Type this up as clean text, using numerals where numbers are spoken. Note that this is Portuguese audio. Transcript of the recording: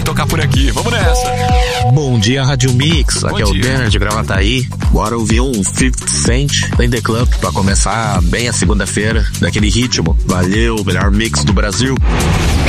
tocar por aqui. Vamos nessa. Bom dia, Rádio Mix. Aqui é o Denner de Gravataí. Bora ouvir um 50 Cent em The Club pra começar bem a segunda-feira, daquele ritmo. Valeu, melhor mix do Brasil.